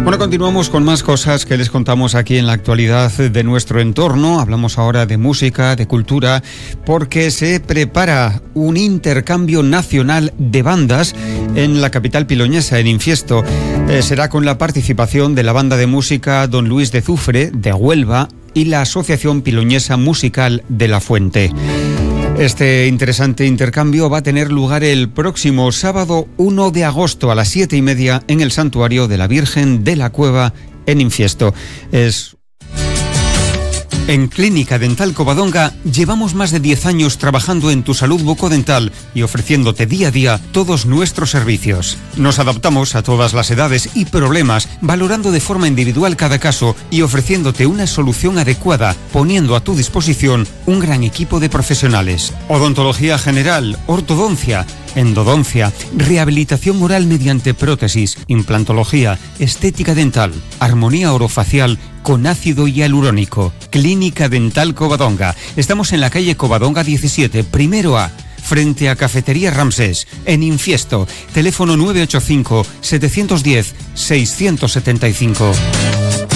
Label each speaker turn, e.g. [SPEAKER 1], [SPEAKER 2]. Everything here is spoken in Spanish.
[SPEAKER 1] Bueno, continuamos con más cosas que les contamos aquí en la actualidad de nuestro entorno. Hablamos ahora de música, de cultura, porque se prepara un intercambio nacional de bandas en la capital piloñesa, en Infiesto. Será con la participación de la banda de música Don Luis de Zufre, de Huelva, y la Asociación Piloñesa Musical de La Fuente. Este interesante intercambio va a tener lugar el próximo sábado 1 de agosto a las 7:30 en el Santuario de la Virgen de la Cueva en Infiesto. En Clínica Dental Covadonga llevamos más de 10 años trabajando en tu salud bucodental y ofreciéndote día a día todos nuestros servicios. Nos adaptamos a todas las edades y problemas, valorando de forma individual cada caso y ofreciéndote una solución adecuada, poniendo a tu disposición un gran equipo de profesionales. Odontología general, ortodoncia, endodoncia, rehabilitación oral mediante prótesis, implantología, estética dental, armonía orofacial con ácido hialurónico. Clínica Dental Covadonga. Estamos en la calle Covadonga 17, primero A, frente a Cafetería Ramsés, en Infiesto. Teléfono 985 710 675.